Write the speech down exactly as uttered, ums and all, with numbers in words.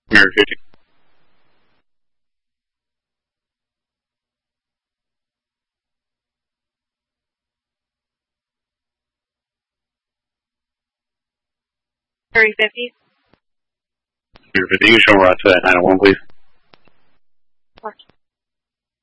Mirror fifty. Mirror fifty. Mirror fifty, you can show Rod to that nine oh one, please.